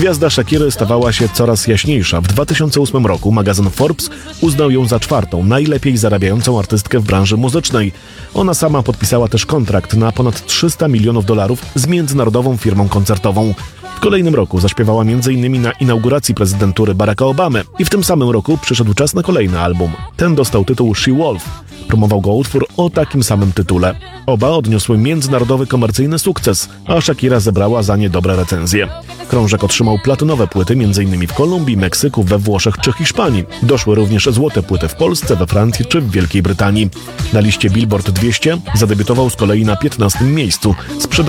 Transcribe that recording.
Gwiazda Shakiry stawała się coraz jaśniejsza. W 2008 roku magazyn Forbes uznał ją za czwartą najlepiej zarabiającą artystkę w branży muzycznej. Ona sama podpisała też kontrakt na ponad $300 milionów z międzynarodową firmą koncertową. W kolejnym roku zaśpiewała m.in. na inauguracji prezydentury Baracka Obamy i w tym samym roku przyszedł czas na kolejny album. Ten dostał tytuł She Wolf. Promował go utwór o takim samym tytule. Oba odniosły międzynarodowy komercyjny sukces, a Shakira zebrała za nie dobre recenzje. Krążek otrzymał platynowe płyty m.in. w Kolumbii, Meksyku, we Włoszech czy Hiszpanii. Doszły również złote płyty w Polsce, we Francji czy w Wielkiej Brytanii. Na liście Billboard 200 zadebiutował z kolei na 15. miejscu.